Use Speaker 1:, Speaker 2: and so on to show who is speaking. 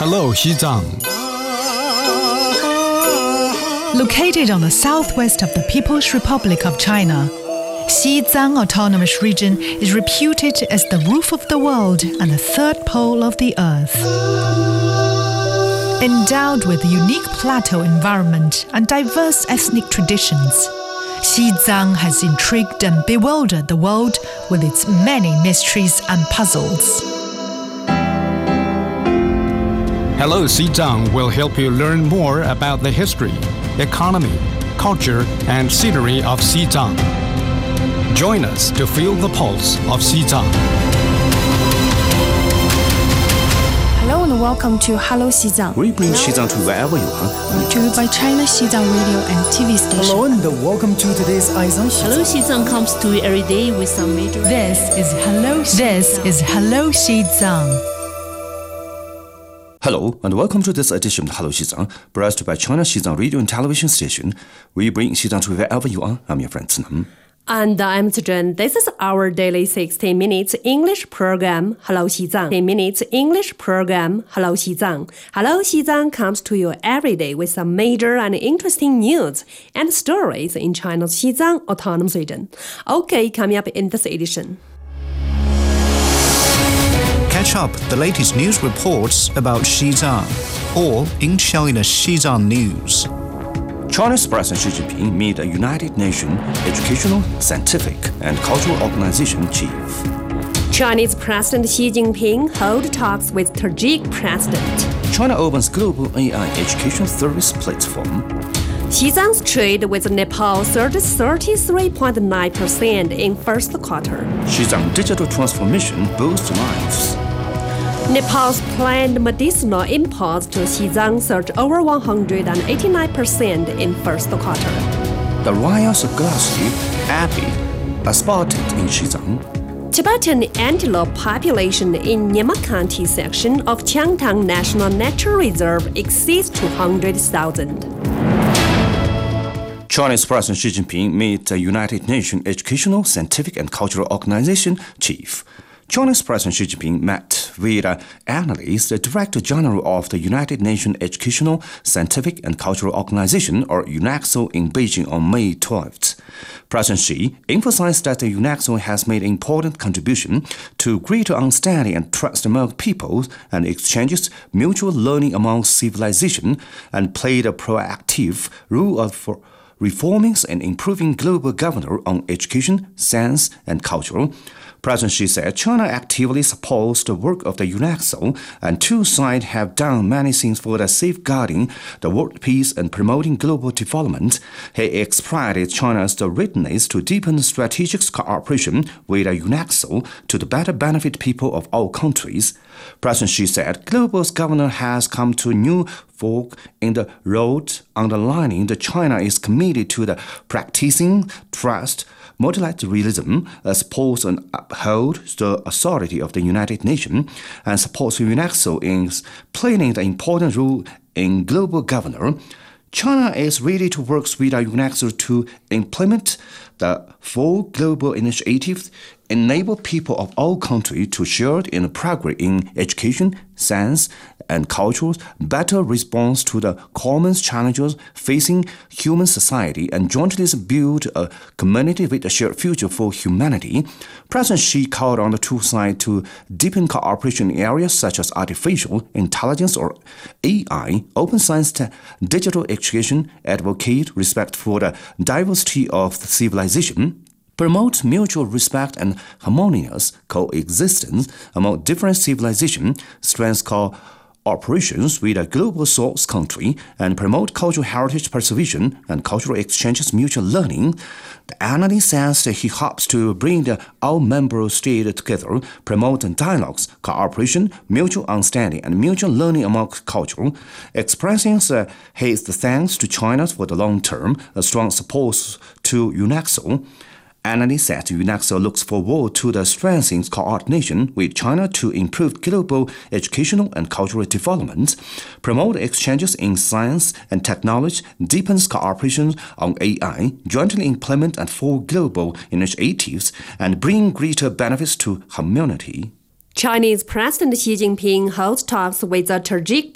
Speaker 1: Hello, Xizang.
Speaker 2: Located on the southwest of the People's Republic of China, Xizang Autonomous Region is reputed as the roof of the world and the third pole of the earth. Endowed with a unique plateau environment and diverse ethnic traditions, Xizang has intrigued and bewildered the world with its many mysteries and puzzles.
Speaker 1: Hello, Xizang will help you learn more about the history, economy, culture, and scenery of Xizang. Join us to feel the pulse of Xizang.
Speaker 3: Hello and welcome to Hello Xizang.
Speaker 4: We bring Xizang to wherever you are.
Speaker 3: Brought to you by China Xizang Radio and TV station.
Speaker 5: Hello and welcome to today's Aizang Xizang.
Speaker 6: Hello Xizang comes to you every day with some major...
Speaker 2: This is Hello Xizang.
Speaker 4: Hello and welcome to this edition of Hello Xizang, brought to you by China Xizang Radio and Television Station. We bring Xizang to wherever you are. I'm your friend Zinam.
Speaker 6: And I'm Zhen. This is our daily 60 minutes English program, Hello Xizang. 10 minutes English program, Hello Xizang. Hello Xizang comes to you every day with some major and interesting news and stories in China's Xizang Autonomous Region. Okay, coming up in this edition.
Speaker 7: Catch up the latest news reports about Xizang, all in China's Xizang News.
Speaker 4: China's President Xi Jinping met a United Nations Educational, Scientific and Cultural Organization chief.
Speaker 6: Chinese President Xi Jinping held talks with Tajik President.
Speaker 4: China opens global AI education service platform.
Speaker 6: Xizang's trade with Nepal surged 33.9% in first quarter.
Speaker 4: Xizang digital transformation boosts lives.
Speaker 6: Nepal's planned medicinal imports to Xizang surged over 189% in first quarter.
Speaker 4: The rhinos of Glassy abbey are spotted in Xizang.
Speaker 6: Tibetan antelope population in Nyema County section of Qiangtang National Natural Reserve exceeds 200,000.
Speaker 4: Chinese President Xi Jinping met the United Nations Educational, Scientific and Cultural Organization chief. Chinese President Xi Jinping met with analysts, the Director General of the United Nations Educational, Scientific and Cultural Organization, or UNESCO, in Beijing on May 12th. President Xi emphasized that the UNESCO has made important contribution to greater understanding and trust among peoples and exchanges mutual learning among civilization, and played a proactive role for reforming and improving global governance on education, science, and culture. President Xi said China actively supports the work of the UNESCO, and two sides have done many things for the safeguarding the world peace and promoting global development. He expressed China's readiness to deepen strategic cooperation with the UNESCO to the better benefit people of all countries. President Xi said global governance has come to a new fork in the road, underlining that China is committed to the practicing trust, multilateralism, supports and upholds the authority of the United Nations, and supports UNESCO in playing the important role in global governance. China is ready to work with the UNESCO to implement the 4 global initiatives, enable people of all countries to share in progress in education, science, and culture, better response to the common challenges facing human society, and jointly build a community with a shared future for humanity. President Xi called on the two sides to deepen cooperation in areas such as artificial intelligence or AI, open science, digital education, advocate respect for the diversity of the civilization, promote mutual respect and harmonious coexistence among different civilizations, strengthen operations with a global source country, and promote cultural heritage preservation and cultural exchanges mutual learning. The analyst says that he hopes to bring all member states together, promote dialogues, cooperation, mutual understanding, and mutual learning among culture, expressing his thanks to China for the long-term strong support to UNESCO. Analysts said UNESCO looks forward to the strengthened coordination with China to improve global educational and cultural development, promote exchanges in science and technology, deepens cooperation on AI, jointly implement and follow global initiatives, and bring greater benefits to humanity.
Speaker 6: Chinese President Xi Jinping holds talks with the Tajik